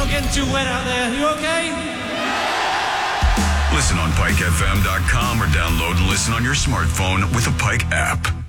not getting too wet out there. You okay? Listen on PikeFM.com or download and listen on your smartphone with the Pike app.